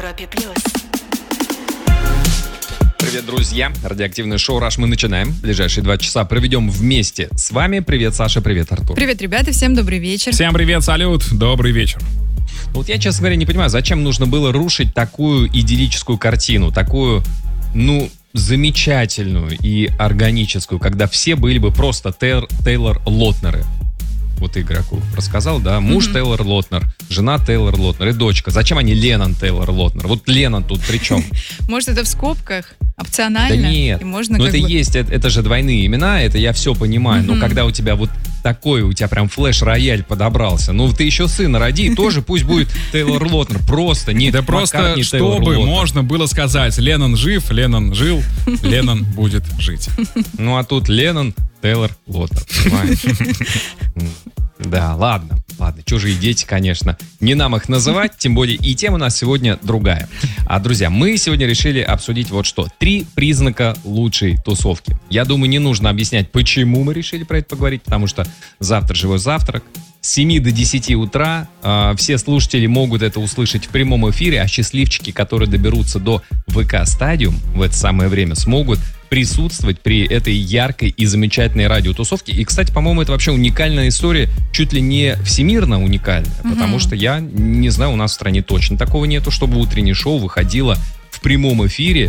Европе+. Привет, друзья. Радиоактивное шоу «Раш» мы начинаем. Ближайшие 2 часа проведем вместе с вами. Привет, Саша, привет, Артур. Привет, ребята, всем добрый вечер. Всем привет, салют, добрый вечер. Вот я, честно говоря, не понимаю, зачем нужно было рушить такую идиллическую картину, такую, замечательную и органическую, когда все были бы просто Тейлор Лотнеры. Вот игроку рассказал, да, муж Тейлор Лотнер, жена Тейлор Лотнер и дочка. Зачем они Леннон Тейлор Лотнер? Вот Леннон тут при чем? Может, это в скобках, опционально? Да нет, и можно это есть, это же двойные имена, это я все понимаю, но когда у тебя вот такой, у тебя прям флеш-рояль подобрался, ты еще сына роди, тоже пусть будет Тейлор Лотнер, просто не Да просто, Маккартни, Тейлор чтобы Лотнер. можно было сказать, Леннон жив, Леннон жил, Леннон будет жить. Ну а тут Леннон Тейлор Лотнер, понимаешь? Да, ладно, чужие дети, конечно, не нам их называть, тем более и тема у нас сегодня другая. Друзья, мы сегодня решили обсудить вот что. 3 признака лучшей тусовки. Я думаю, не нужно объяснять, почему мы решили про это поговорить, потому что завтра живой завтрак. С 7 до 10 утра все слушатели могут это услышать в прямом эфире, а счастливчики, которые доберутся до ВК-стадиум в это самое время, смогут присутствовать при этой яркой и замечательной радиотусовке. И, кстати, по-моему, это вообще уникальная история, чуть ли не всемирно уникальная, потому что я не знаю, у нас в стране точно такого нету, чтобы утреннее шоу выходило в прямом эфире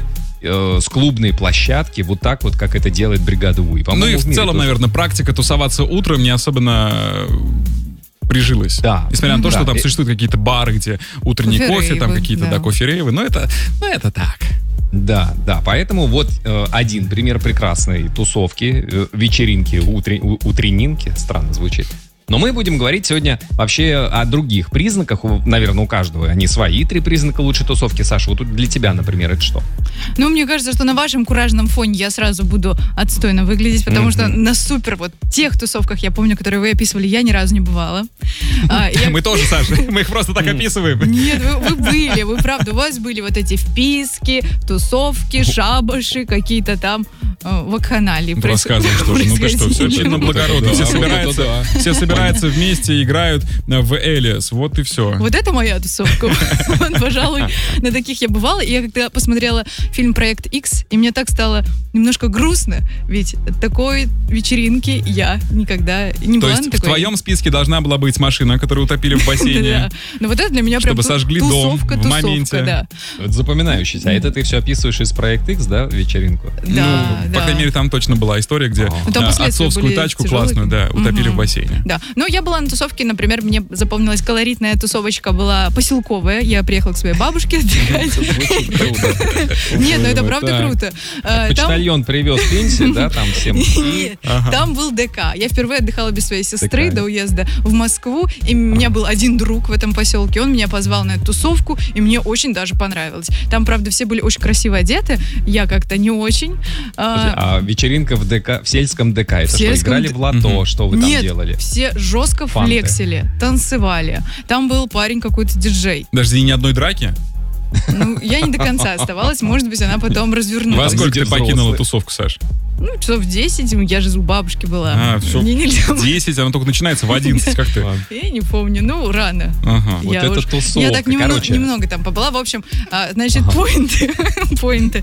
с клубной площадки, вот так вот, как это делает бригада УИ. Ну и в целом, тоже, наверное, практика тусоваться утром не особенно прижилась. Да. Несмотря на то, Да. что там существуют какие-то бары, где утренний кофе, там какие-то, кофе-рейвы, но это так. Да, поэтому вот один пример прекрасной тусовки, вечеринки, утреннинки, странно звучит. Но мы будем говорить сегодня вообще о других признаках. Наверное, у каждого они свои 3 признака лучшей тусовки. Саша, вот тут для тебя, например, это что? Мне кажется, что на вашем куражном фоне я сразу буду отстойно выглядеть, потому что на супер вот тех тусовках, я помню, которые вы описывали, я ни разу не бывала. Мы тоже, Саша, мы их просто так описываем. Нет, вы были, вы правда, у вас были вот эти вписки, тусовки, шабаши, какие-то там вакханалии. Рассказывай, что же, ты что, все чинно благородно, все собираются вместе, играют в Элиас, вот и все. Вот это моя тусовка. Пожалуй, на таких я бывала. И я когда посмотрела фильм «Проект X», и мне так стало немножко грустно, ведь такой вечеринки я никогда не была. То есть в твоем списке должна была быть машина, которую утопили в бассейне. Но вот это для меня прям чтобы сожгли дом в моменте. Да. Это запоминающийся. А это ты все описываешь из «Проект X», да, вечеринку? Да, по крайней мере, там точно была история, где отцовскую тачку классную, утопили в бассейне. Да. Но я была на тусовке, например, мне запомнилась колоритная тусовочка, была поселковая. Я приехала к своей бабушке отдыхать. Нет, это правда круто. Почтальон привез пенсию, да, там всем? Нет, там был ДК. Я впервые отдыхала без своей сестры до уезда в Москву, и у меня был один друг в этом поселке. Он меня позвал на эту тусовку, и мне очень даже понравилось. Там, правда, все были очень красиво одеты, я как-то не очень. А вечеринка в ДК, в сельском ДК, это что, играли в лото, что вы там делали? Нет, все жестко флексили, танцевали. Там был парень какой-то диджей. Даже ни одной драки? Я не до конца оставалась, может быть, она потом развернулась. Во сколько ты покинула тусовку, Саш? Часов в 10, я же у бабушки была. Все. Мне нельзя. В 10, она только начинается в 11, как ты? Я не помню, рано. Вот это тусовка, я так немного там побыла. В общем, значит, поинты.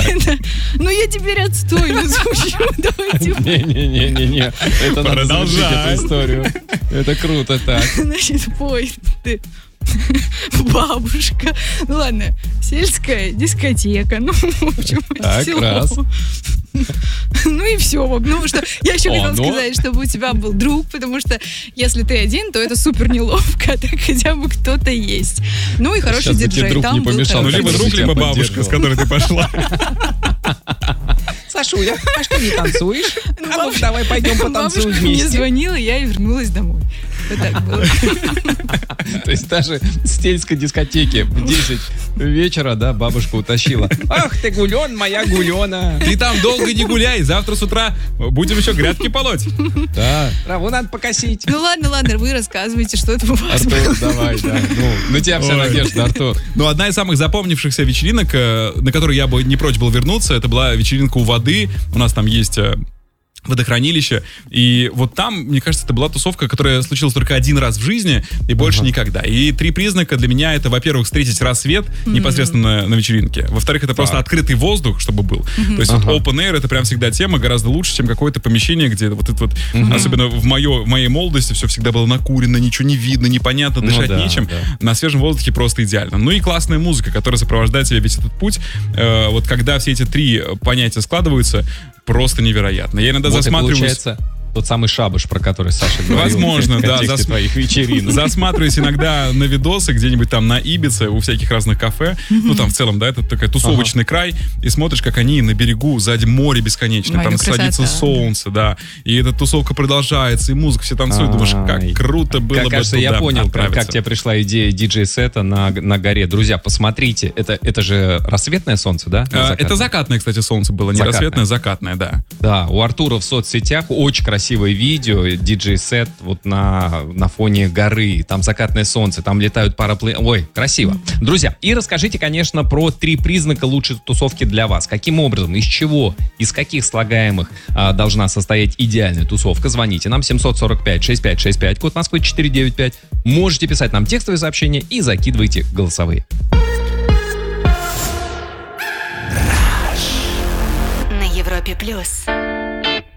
Я теперь отстойно звучу. Давайте. Не-не-не, это надо завершить эту историю. Это круто так. Значит, поинты. Бабушка. Ладно, сельская дискотека. В общем, село. И все. Что я еще хотела сказать, чтобы у тебя был друг, потому что если ты один, то это супер неловко, а так хотя бы кто-то есть. И хороший диджей. Там был либо друг, либо бабушка, с которой ты пошла. Сашуля, а что не танцуешь? Давай пойдем потанцуем вместе. Бабушка мне звонила, я и вернулась домой. Вот так было. То есть даже с сельской дискотеки в 10 вечера, да, бабушка утащила. Ах ты, гулен, моя гулена. Ты там долго не гуляй, завтра с утра будем еще грядки полоть. Да, траву надо покосить. Ладно, вы рассказывайте, что это у вас. Артур, давай, да. На тебя вся надежда, Артур. Одна из самых запомнившихся вечеринок, на которую я бы не прочь был вернуться, это была вечеринка у воды. У нас там есть водохранилище. И вот там, мне кажется, это была тусовка, которая случилась только один раз в жизни и больше никогда. И 3 признака для меня — это, во-первых, встретить рассвет непосредственно на вечеринке. Во-вторых, это просто открытый воздух, чтобы был. То есть вот open air — это прям всегда тема гораздо лучше, чем какое-то помещение, где вот это вот, особенно в моей молодости, все всегда было накурено, ничего не видно, непонятно, дышать нечем. На свежем воздухе просто идеально. Ну и классная музыка, которая сопровождает тебя весь этот путь. Вот когда все эти 3 понятия складываются, просто невероятно. Я иногда засматриваюсь... Тот самый шабаш, про который Саша говорил. Возможно, да. Твоих вечеринок. Засматриваюсь иногда на видосы где-нибудь там на Ибице, у всяких разных кафе. Ну, там в целом, да, это такой тусовочный край. И смотришь, как они на берегу, сзади море бесконечное. Там садится солнце, да. И эта тусовка продолжается, и музыка, все танцуют. Думаешь, как круто было бы кажется, я понял, как тебе пришла идея диджей-сета на горе. Друзья, посмотрите. Это же рассветное солнце, да? Это закатное, кстати, солнце было. Не рассветное, закатное, да. Да, у Артура в соцсетях очень красивое видео, диджей-сет вот на фоне горы, там закатное солнце, там летают парапланы. Ой, красиво. Друзья, и расскажите, конечно, про 3 признака лучшей тусовки для вас. Каким образом, из чего, из каких слагаемых должна состоять идеальная тусовка? Звоните нам 745-6565, код Москвы 495. Можете писать нам текстовые сообщения и закидывайте голосовые. На Европе+.